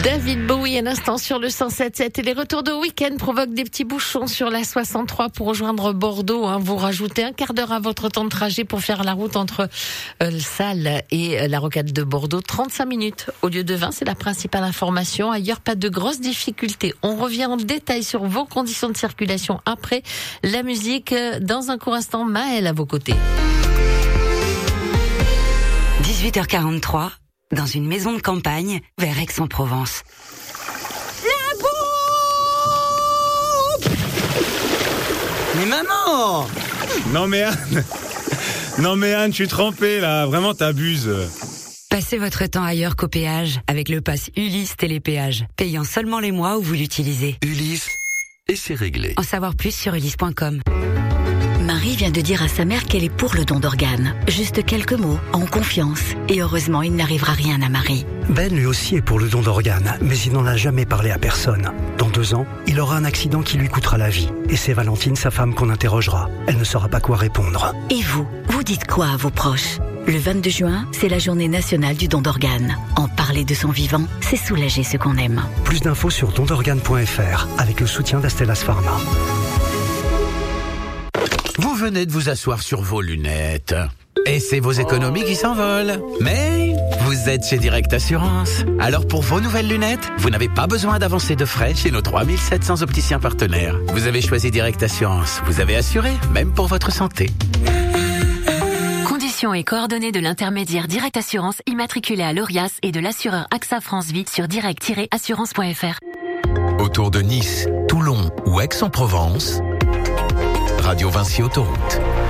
David Bowie, un instant sur le 107.7 et les retours de week-end provoquent des petits bouchons sur la 63 pour rejoindre Bordeaux. Vous rajoutez un quart d'heure à votre temps de trajet pour faire la route entre Salles et la Rocade de Bordeaux. 35 minutes au lieu de 20, c'est la principale information. Ailleurs, pas de grosses difficultés. On revient en détail sur vos conditions de circulation après la musique. Dans un court instant, Maëlle à vos côtés. 18h43, dans une maison de campagne, vers Aix-en-Provence. La bouffe! Mais maman! Non mais Anne, je suis trempé là, vraiment t'abuses. Passez votre temps ailleurs qu'au péage, avec le pass Ulysse Télépéage, payant seulement les mois où vous l'utilisez. Ulysse, et c'est réglé. En savoir plus sur ulysse.com. Marie vient de dire à sa mère qu'elle est pour le don d'organes. Juste quelques mots, en confiance. Et heureusement, il n'arrivera rien à Marie. Ben lui aussi est pour le don d'organes, mais il n'en a jamais parlé à personne. Dans 2 ans, il aura un accident qui lui coûtera la vie. Et c'est Valentine, sa femme, qu'on interrogera. Elle ne saura pas quoi répondre. Et vous dites quoi à vos proches ? Le 22 juin, c'est la journée nationale du don d'organes. En parler de son vivant, c'est soulager ce qu'on aime. Plus d'infos sur dondorganes.fr, avec le soutien d'Astellas Pharma. Vous venez de vous asseoir sur vos lunettes. Et c'est vos économies qui s'envolent. Mais vous êtes chez Direct Assurance. Alors pour vos nouvelles lunettes, vous n'avez pas besoin d'avancer de frais chez nos 3700 opticiens partenaires. Vous avez choisi Direct Assurance. Vous avez assuré, même pour votre santé. Conditions et coordonnées de l'intermédiaire Direct Assurance immatriculé à l'ORIAS et de l'assureur AXA France Vie sur direct-assurance.fr. Autour de Nice, Toulon ou Aix-en-Provence, Radio Vinci Autoroute.